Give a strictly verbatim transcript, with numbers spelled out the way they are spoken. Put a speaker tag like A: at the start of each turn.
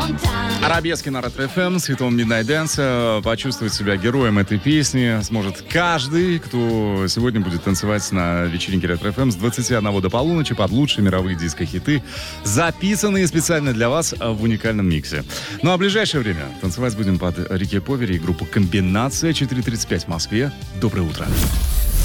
A: Арабески на Ретро-эф эм с хитом Midnight Dance. Почувствовать себя героем этой песни сможет каждый, кто сегодня будет танцевать на вечеринке Ретро-эф эм с двадцати одного до полуночи под лучшие мировые диско-хиты, записанные специально для вас в уникальном миксе. Ну а в ближайшее время танцевать будем под Рики Повери и группу «Комбинация». Четыре тридцать пять в Москве. Доброе утро.